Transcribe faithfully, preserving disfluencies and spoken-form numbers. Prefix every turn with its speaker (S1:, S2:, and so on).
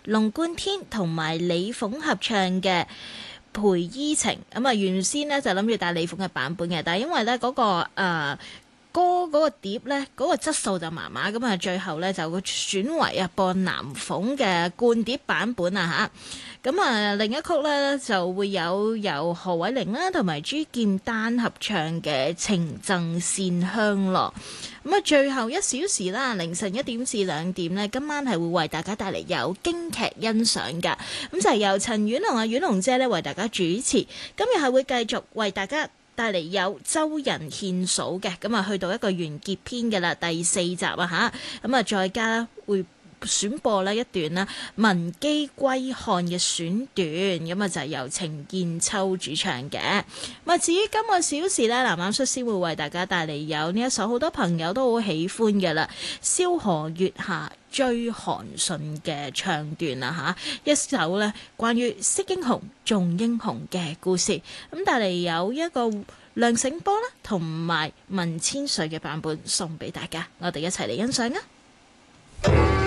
S1: 龍貫天同埋李鳳合唱嘅陪伊情。咁啊原先咧就諗住帶李鳳嘅版本嘅，但係因為咧嗰、嗰個誒。呃歌嗰個碟咧，嗰、嗰個質素就麻麻，咁啊最後咧就選為啊播南鳳嘅灌碟版本啊吓，咁啊另一曲咧就會有由何偉玲啦同埋朱劍丹合唱嘅《情贈線香咯》。咁啊最後一小時啦，凌晨一點至兩點咧，今晚係會為大家帶嚟有京劇欣賞㗎，咁就係由陳婉龍啊婉龍姐咧為大家主持，今日係會繼續為大家帶嚟有周人獻數嘅，咁啊去到一個完結篇嘅啦，第四集啊吓，咁啊再加會選播呢一段啦，文姬歸漢嘅選段，咁啊就係由程建秋主唱嘅。咁啊至於今個小時咧，藍藍率先會為大家帶嚟有呢一首好多朋友都好喜歡嘅啦，蕭何月下追韓信嘅唱段啦吓，一首咧關於識英雄重英雄嘅故事，咁帶嚟有一個梁醒波啦同埋文千歲嘅版本送俾大家，我哋一齊嚟欣賞啊！